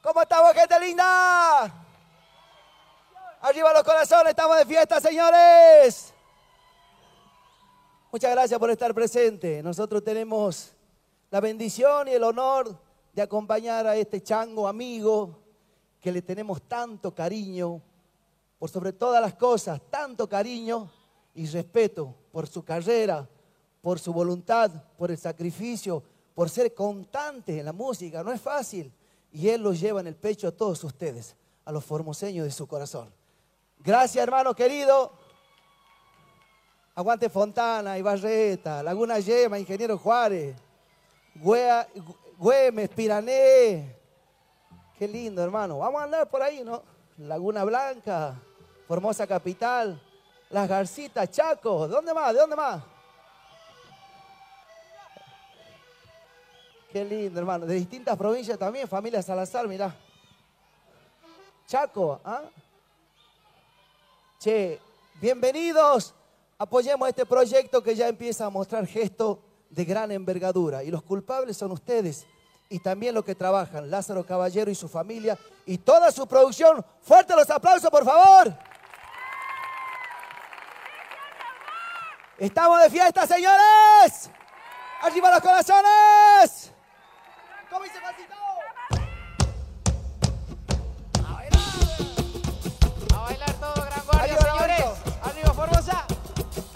¿Cómo estamos, gente linda? Arriba los corazones, estamos de fiesta, señores. Muchas gracias por estar presente. Nosotros tenemos la bendición y el honor de acompañar a este chango amigo que le tenemos tanto cariño, por sobre todas las cosas, tanto cariño y respeto por su carrera, por su voluntad, por el sacrificio, por ser constante en la música. No es fácil. Y él los lleva en el pecho a todos ustedes, a los formoseños de su corazón. Gracias, hermano querido. Aguante Fontana, Ibarreta, Laguna Yema, Ingeniero Juárez, Güemes, Pirané. Qué lindo, hermano. Vamos a andar por ahí, ¿no? Laguna Blanca, Formosa Capital, Las Garcitas, Chaco. ¿De dónde más? ¿De dónde más? Qué lindo, hermano. De distintas provincias también, familia Salazar, mirá. Chaco, ¿ah? Che, bienvenidos. Apoyemos este proyecto que ya empieza a mostrar gestos de gran envergadura. Y los culpables son ustedes y también los que trabajan, Lázaro Caballero y su familia y toda su producción. ¡Fuerte los aplausos, por favor! ¡Estamos de fiesta, señores! ¡Arriba los corazones! ¿Cómo dice Pasito?